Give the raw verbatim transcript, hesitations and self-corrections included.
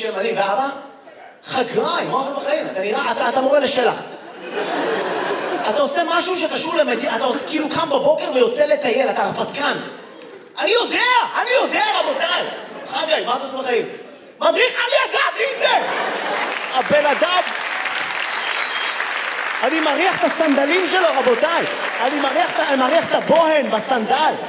שם מדהים, ואבא? חגריים, מה עושה בחיים? אתה נראה, אתה, אתה מורה לשלח. אתה עושה משהו שקשור למדינה, אתה כאילו קם בבוקר ויוצא לטייל, אתה הרפתקן. אני יודע, אני יודע, רבותיי. חגי, מה אתה עושה בחיים? מדריך, אני ידעתי את זה! הבן אדם... אני מריח את הסנדלים שלו, רבותיי. אני מריח, אני מריח את הבוהן בסנדל.